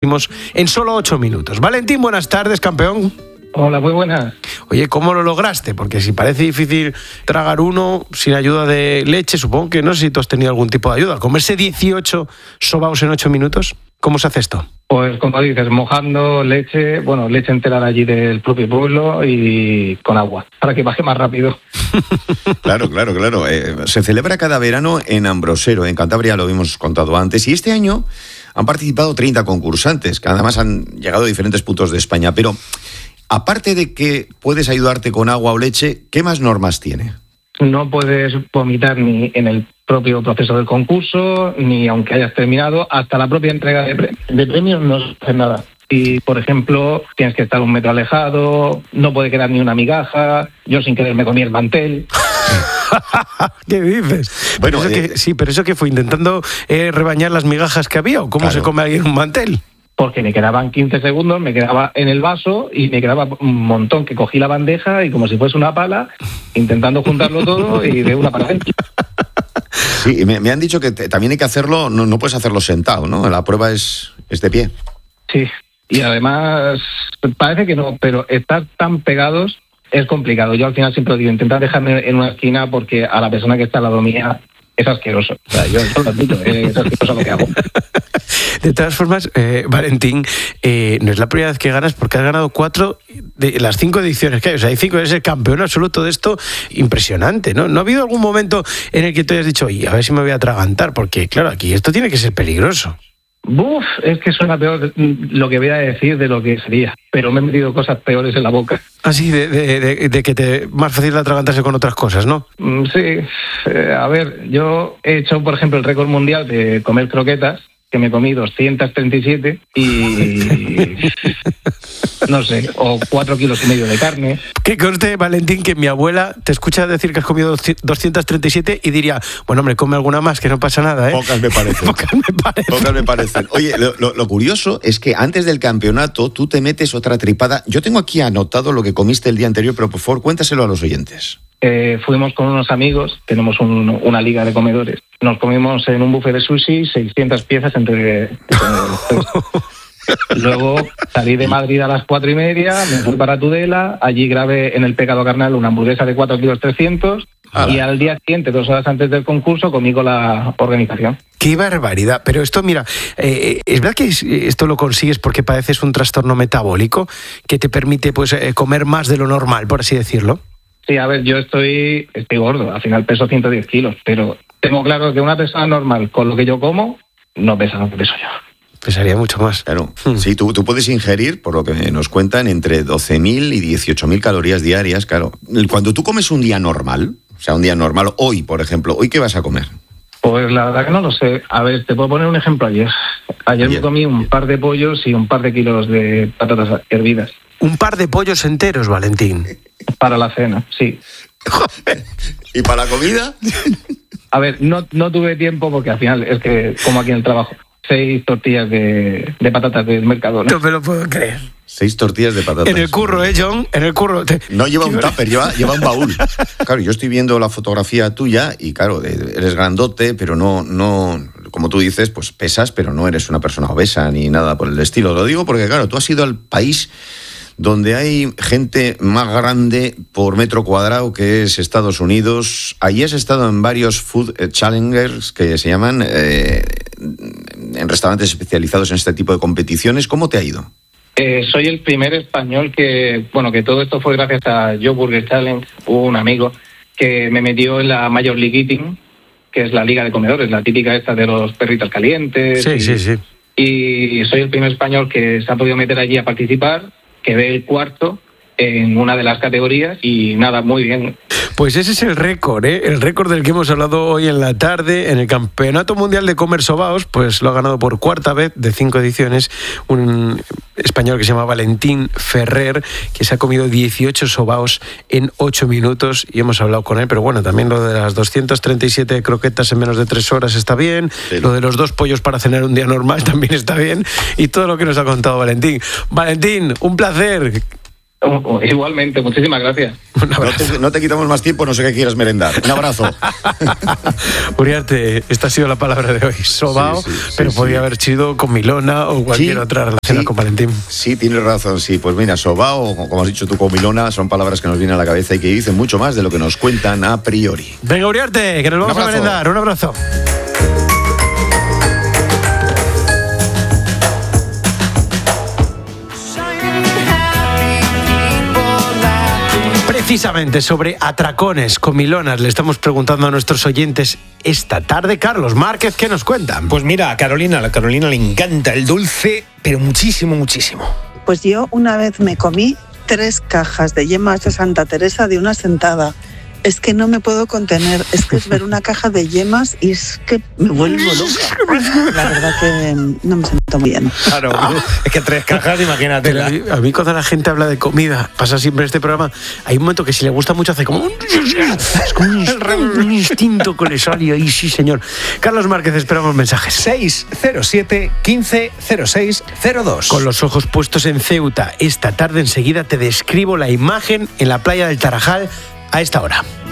en solo 8 minutos. Valentín, buenas tardes, campeón. Hola, muy buenas. Oye, ¿cómo lo lograste? Porque si parece difícil tragar uno sin ayuda de leche, supongo que no sé si tú has tenido algún tipo de ayuda. ¿Comerse 18 sobaos en 8 minutos? ¿Cómo se hace esto? Pues como dices, mojando leche, leche entera de allí del propio pueblo y con agua, para que baje más rápido. Claro. Se celebra cada verano en Ambrosero, en Cantabria, lo habíamos contado antes, y este año han participado 30 concursantes, que además han llegado a diferentes puntos de España. Pero, aparte de que puedes ayudarte con agua o leche, ¿qué más normas tiene? No puedes vomitar ni en el propio proceso del concurso, ni aunque hayas terminado, hasta la propia entrega de premios no se hace nada. Y, por ejemplo, tienes que estar 1 metro alejado, no puede quedar ni una migaja, yo sin querer me comí el mantel. ¿Qué dices? Bueno, pero eso que fue intentando rebañar las migajas que había, ¿o cómo se come alguien un mantel? Porque me quedaban 15 segundos, me quedaba en el vaso y me quedaba un montón, que cogí la bandeja y como si fuese una pala, intentando juntarlo todo y de una para adentro. Sí, me han dicho que también hay que hacerlo, no puedes hacerlo sentado, ¿no? La prueba es de pie. Sí, y además parece que no, pero estar tan pegados es complicado. Yo al final siempre digo, intentar dejarme en una esquina porque a la persona que está al lado mía es asqueroso. O sea, yo eso lo admito, es asqueroso lo que hago. De todas formas, Valentín, no es la primera vez que ganas porque has ganado 4 de las 5 ediciones que hay. O sea, hay 5, eres el campeón absoluto de esto, impresionante, ¿no? ¿No ha habido algún momento en el que tú hayas dicho, oye, a ver si me voy a atragantar? Porque, claro, aquí esto tiene que ser peligroso. Es que suena peor lo que voy a decir de lo que sería, pero me he metido cosas peores en la boca. Así, de que te más fácil atragantarse con otras cosas, ¿no? Sí, a ver, yo he hecho, por ejemplo, el récord mundial de comer croquetas, que me comí 237 y no sé, o 4,5 kilos de carne. Que conste, Valentín, que mi abuela te escucha decir que has comido 237 y diría, bueno, hombre, come alguna más, que no pasa nada, ¿eh? Pocas me parecen. Oye, lo curioso es que antes del campeonato tú te metes otra tripada. Yo tengo aquí anotado lo que comiste el día anterior, pero por favor, cuéntaselo a los oyentes. Fuimos con unos amigos, tenemos una liga de comedores. Nos comimos en un buffet de sushi 600 piezas entre Luego salí de Madrid a las 4:30, me fui para Tudela, allí grabé en el Pecado Carnal una hamburguesa de 4,3 kilos y al día siguiente, 2 horas antes del concurso, comí con la organización. ¡Qué barbaridad! Pero esto, mira, ¿es verdad que esto lo consigues porque padeces un trastorno metabólico que te permite comer más de lo normal, por así decirlo? Sí, a ver, yo estoy gordo, al final peso 110 kilos, pero tengo claro que una persona normal con lo que yo como no pesa lo que peso yo. Pesaría mucho más. Claro. Sí, tú puedes ingerir, por lo que nos cuentan, entre 12.000 y 18.000 calorías diarias, claro. Cuando tú comes un día normal, hoy, por ejemplo, ¿hoy qué vas a comer? Pues la verdad que no lo sé. A ver, te puedo poner un ejemplo ayer. Ayer me comí un par de pollos y un par de kilos de patatas hervidas. ¿Un par de pollos enteros, Valentín? Para la cena, sí. ¿Y para la comida? A ver, no tuve tiempo porque al final es que como aquí en el trabajo. 6 tortillas de patatas del Mercadona. No me lo puedo creer. 6 tortillas de patatas. En el curro, John, en el curro. No lleva un tupper, lleva un baúl. Claro, yo estoy viendo la fotografía tuya y claro, eres grandote, pero no, como tú dices, pues pesas, pero no eres una persona obesa ni nada por el estilo. Lo digo porque, claro, tú has ido al país donde hay gente más grande por metro cuadrado, que es Estados Unidos. Allí has estado en varios food challengers que se llaman, en restaurantes especializados en este tipo de competiciones. ¿Cómo te ha ido? Soy el primer español que todo esto fue gracias a Joe Burger Challenge, un amigo que me metió en la Major League Eating, que es la liga de comedores, la típica esta de los perritos calientes. Sí. Y soy el primer español que se ha podido meter allí a participar. Quedé el cuarto en una de las categorías y nada, muy bien. Pues ese es el récord, el récord del que hemos hablado hoy en la tarde. En el Campeonato Mundial de Comer Sobaos, pues lo ha ganado por 4ª vez de 5 ediciones un español que se llama Valentín Ferrer, que se ha comido 18 sobaos en 8 minutos y hemos hablado con él. Pero bueno, también lo de las 237 croquetas en menos de 3 horas está bien, sí. Lo de los 2 pollos para cenar un día normal también está bien, y todo lo que nos ha contado Valentín. Valentín, un placer. Igualmente, muchísimas gracias. No te quitamos más tiempo, no sé qué quieras merendar. Un abrazo. Uriarte, esta ha sido la palabra de hoy, sobao, pero podría haber sido con Milona o cualquier otra relación con Valentín. Sí, tienes razón, sí. Pues mira, sobao, como has dicho tú, con Milona, son palabras que nos vienen a la cabeza y que dicen mucho más de lo que nos cuentan a priori. Venga, Uriarte, que nos vamos a merendar. Un abrazo. Precisamente sobre atracones, comilonas, le estamos preguntando a nuestros oyentes esta tarde. Carlos Márquez, ¿qué nos cuentan? Pues mira, a Carolina le encanta el dulce, pero muchísimo, muchísimo. Pues yo una vez me comí 3 cajas de yemas de Santa Teresa de una sentada. Es que no me puedo contener, es que es ver una caja de yemas y es que me vuelvo loca. La verdad que no me siento muy bien. Claro, es que 3 cajas, imagínate. A mí cuando la gente habla de comida, pasa siempre en este programa, hay un momento que si le gusta mucho hace como es como un instinto que le sale ahí, sí señor. Carlos Márquez, esperamos mensajes. 607 15 06 02. Con los ojos puestos en Ceuta, esta tarde enseguida te describo la imagen en la playa del Tarajal a esta hora.